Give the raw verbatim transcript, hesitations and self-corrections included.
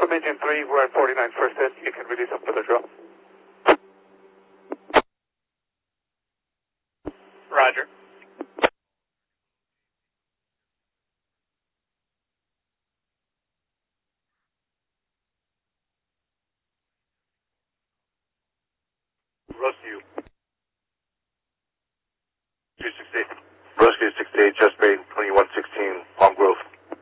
From engine three, we're at forty-nine first hit. You can release up to the draw.